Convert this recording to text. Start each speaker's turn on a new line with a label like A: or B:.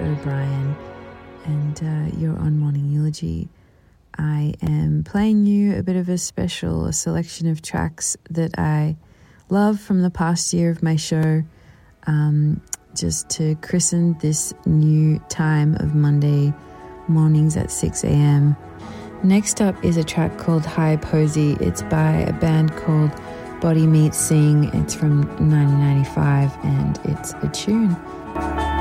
A: O'Brien, and you're on Morning Eulogy. I am playing you a bit of a selection of tracks that I love from the past year of my show, just to christen this new time of Monday mornings at 6 a.m. Next up is a track called High Posy. It's by a band called Body Meets Sing. It's from 1995 and it's a tune